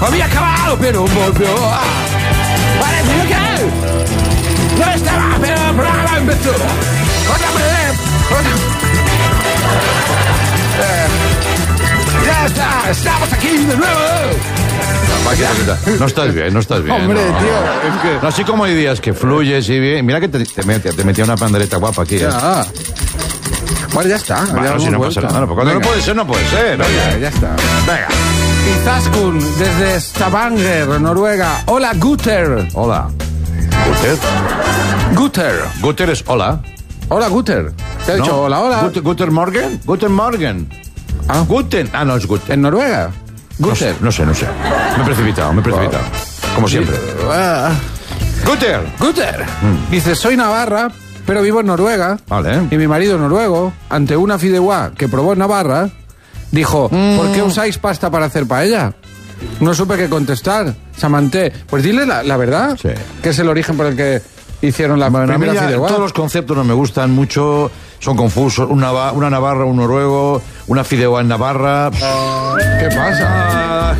había acabado, pero volvió. Parecía que no estaba, pero el programa empezó. Ya está, estamos aquí de nuevo. No estás bien, no estás bien. Hombre, no. tío, es que... No, así como hay días que fluyes y bien. Mira que te metía una pandereta guapa aquí. Ya. Bueno, ya está. Bueno, si no pasa nada. No puede ser, no puede ser. Venga, ya está. Venga. Izaskun, desde Stavanger, Noruega. Hola, Guter. Hola. ¿Guter? Guter es hola. Hola, Guter. Te ha dicho hola, hola. ¿Guter Morgen? Guten Morgen. Ah. Guten. Ah, no, es Guter. ¿En Noruega? Guter. No sé. Me he precipitado. Como siempre. Guter. Dice, soy navarra, pero vivo en Noruega. Vale. Y mi marido noruego, ante una fideuá que probó en Navarra, dijo, ¿por qué usáis pasta para hacer paella? No supe qué contestar. Samanté. Pues dile la verdad. Sí. Que es el origen por el que hicieron la primera fideuá. Todos los conceptos no me gustan mucho. Son confusos. Una navarra, un noruego, una fideuá en Navarra. ¿Qué pasa?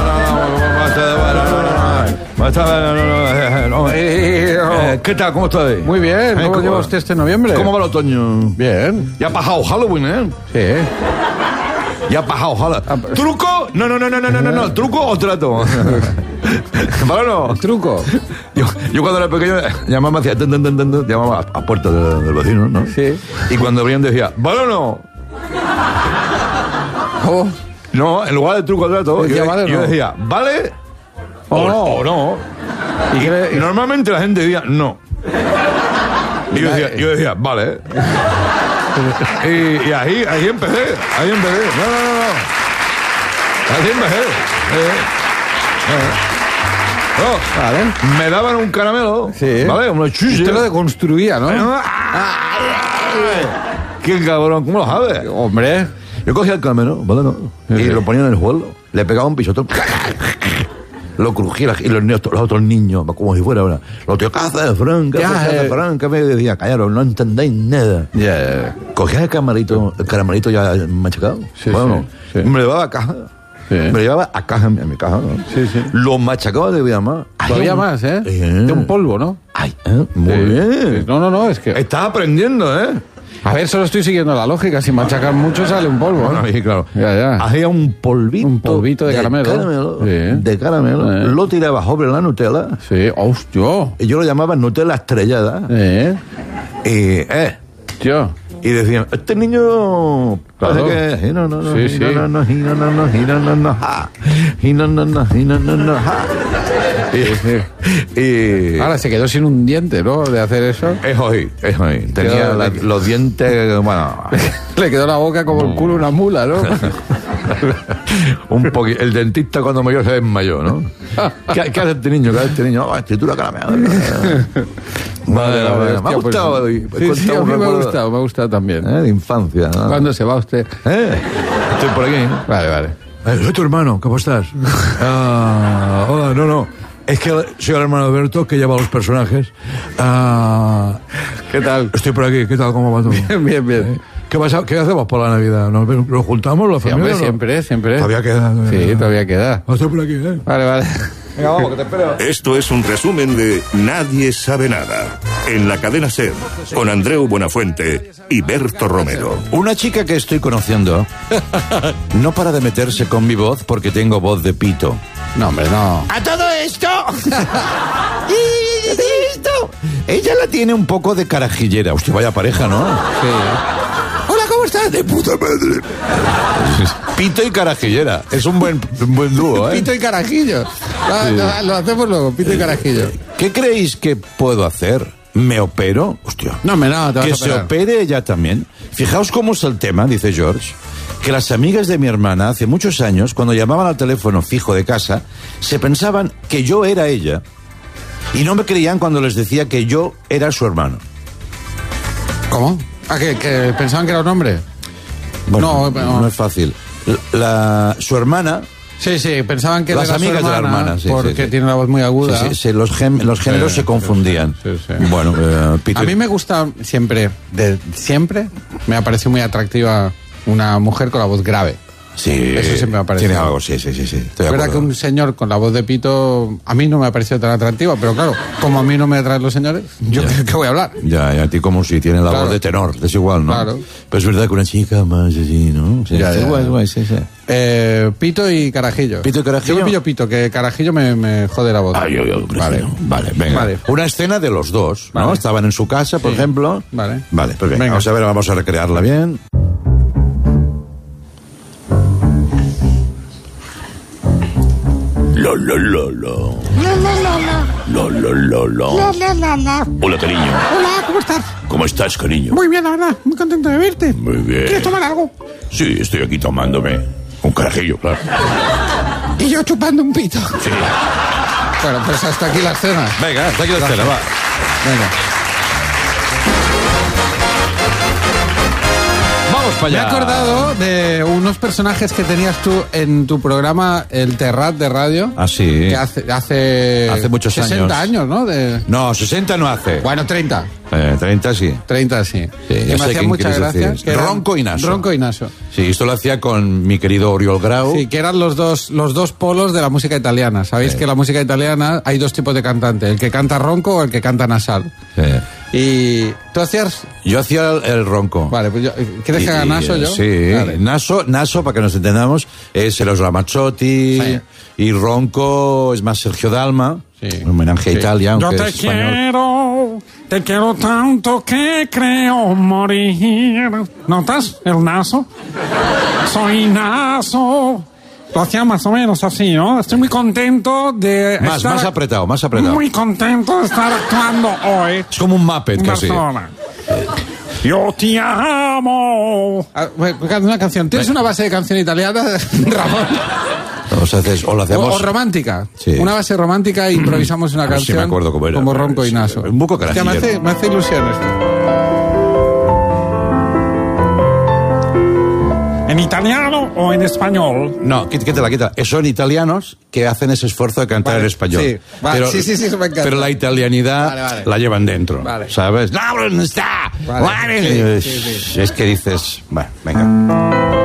¿Qué tal? ¿Cómo estás? Muy bien. ¿Cómo lleva usted este noviembre? ¿Cómo va el otoño? Bien. Ya ha pasado Halloween, ¿eh? Sí. Ya ha pasado Halloween. ¿Truco? No. ¿Truco o trato? Bueno, Truco. yo cuando era pequeño llamaba, hacía llamaba a puerta del vecino, ¿no? Sí. Y cuando abrían decía, ¿vale o no? Oh. No, en lugar de truco o trato, Decía, ¿vale o no? yo decía, ¿vale o no? ¿Y normalmente la gente decía, no. Y yo decía, vale. Y ahí empecé. No. Así empecé. Vale. Me daban un caramelo, Sí. ¿vale? Unos chuches. Usted lo deconstruía, ¿no? ¡Qué cabrón! ¿Cómo lo sabes? Hombre. Yo cogía el caramelo, ¿vale? ¿No? Y lo ponía en el suelo, le pegaba un pisotón, lo crujía, y los otros niños, como si fuera ahora, los tíos, ¿qué haces, Frank? ¿Qué haces, Frank? ¿Qué me decía? Callaros, no entendéis nada. Yeah. Cogía el caramelito ya machacado, Sí, bueno, sí. me lo llevaba a caja. Sí. Me lo llevaba a caja, en mi caja, ¿no? Sí. Lo machacaba de vida más. Todavía más, ¿eh? De un polvo, ¿no? Ay, muy Sí. bien. No, es que... Estás aprendiendo, ¿eh? A ver, solo estoy siguiendo la lógica. Si machacan mucho sale un polvo. Bueno, ¿eh? sí, claro. Ya. Hacía un polvito de caramelo. Sí. De caramelo. Lo tiraba sobre la Nutella. Sí, hostia. Y yo lo llamaba Nutella estrellada. Tío. Y decían, este niño Claro. parece que... Y Ahora se quedó sin un diente, ¿no? De hacer eso. es hoy. Tenía los dientes, bueno... Le quedó la boca como el culo de una mula, ¿no? un poquito. El dentista cuando murió se desmayó, ¿no? ¿Qué hace este niño? Escritura caramelo. Vale. Me ha gustado hoy. Sí, a mí me ha gustado también. De infancia, ¿no? ¿Cuándo se va usted? Estoy por aquí, ¿no? Vale. Soy tu hermano, ¿cómo estás? Hola, no. Es que soy el hermano de Berto, que lleva los personajes. ¿Qué tal? Estoy por aquí, ¿qué tal? ¿Cómo va todo? Bien. ¿Qué hacemos por la Navidad? ¿Nos juntamos, la Sí, familia? hombre, siempre. Todavía queda. Sí, todavía queda. Estoy por aquí, ¿eh? Vale. Venga, vamos, que te espero. Esto es un resumen de Nadie sabe nada, en la cadena SER, con Andreu Buenafuente y Berto Romero. Una chica que estoy conociendo no para de meterse con mi voz porque tengo voz de pito. No, hombre, no. ¡A todo esto! Ella la tiene un poco de carajillera. Hostia, vaya pareja, ¿no? Sí. Hola, ¿cómo estás? De puta madre. Pito y carajillera. Es un buen dúo, ¿eh? Pito y carajillo. Lo hacemos luego, pito y carajillo. ¿Qué creéis que puedo hacer? ¿Me opero? Hostia. No, te vas Que a se operar. opere ella también. Fijaos cómo es el tema, dice George, que las amigas de mi hermana hace muchos años, cuando llamaban al teléfono fijo de casa, se pensaban que yo era ella y no me creían cuando les decía que yo era su hermano. ¿Cómo? ¿Que pensaban que era un hombre? Bueno, No. no es fácil. Su hermana... Sí, pensaban que Las era su amigas de la hermana, sí, porque sí. tiene una voz muy aguda. Sí, los géneros se confundían. Sí. Bueno, Peter... A mí me gusta siempre me ha parecido muy atractiva una mujer con la voz grave. Sí. Eso siempre me ha parecido. Tiene algo, sí. Estoy de Es verdad acuerdo. que un señor con la voz de pito a mí no me ha parecido tan atractiva, pero claro, como a mí no me atraen los señores, yo ¿qué voy a hablar? Ya, y a ti como si tiene la Claro. voz de tenor, es igual, ¿no? Claro. Pero es verdad que una chica más así, ¿no? Sí, Ya, es ya, guay, ya. guay, sí. Pito y Carajillo. ¿Pito y Carajillo? Yo me pillo Pito, que Carajillo me jode la voz. Ah, yo, Vale. Vale, venga. Vale. Una escena de los dos, ¿no? Vale. Estaban en su casa, por Sí. ejemplo. Vale. Vale, pues venga, Venga. vamos a recrearla bien. Lo. La la la. Hola, cariño. Hola, ¿cómo estás? ¿Cómo estás, cariño? Muy bien, la verdad. Muy contento de verte. Muy bien. ¿Quieres tomar algo? Sí, estoy aquí tomándome un carajillo, claro. Y yo chupando un pito. Sí. Bueno, pues hasta aquí la escena. Venga, hasta aquí la escena, va. Venga. Vamos para Me he allá. acordado de unos personajes que tenías tú en tu programa El Terrat de radio. Ah, sí. Que hace muchos 60 años, ¿no? No, 60 no hace. Bueno, 30. 30 sí. 30 sí. Sí, Que ya me sé hacía quién mucha quieres gracia. decir. que eran- Ronco y Naso. Ronco y Naso. Sí, esto lo hacía con mi querido Oriol Grau. Sí, que eran los dos polos de la música italiana. Sabéis que en la música italiana hay dos tipos de cantante, el que canta ronco o el que canta nasal. Sí. Y tú hacías... Yo hacía el ronco. Vale, pues yo, ¿quieres que haga Naso yo? Sí, Vale. Naso, para que nos entendamos, es Eros Ramazzotti. Sí. Y ronco es más Sergio Dalma. Sí. Un homenaje a Sí. Italia, Yo aunque te es español. quiero tanto que creo morir. ¿Notas el naso? Soy naso. Lo hacía más o menos así, ¿no? Estoy muy contento de Más apretado. Muy contento de estar actuando hoy Es como un Muppet en casi. Barcelona. Yo te amo. Ah, bueno, canta una canción. ¿Tienes una base de canción italiana, Ramón? O lo hacemos... O romántica. Sí. Una base romántica e improvisamos una A ver si canción. me acuerdo cómo era. Como Ronco y Sí, Naso. un poco Es que carajillero. me hace ilusión esto. ¿En italiano o en español? No, quítala. Son italianos que hacen ese esfuerzo de cantar Vale, en español. sí, vale, sí, eso me encanta. Pero la italianidad Vale. la llevan dentro, Vale. ¿sabes? ¡No, no está! Vale. Vale. Sí. Es que dices... Bueno, venga.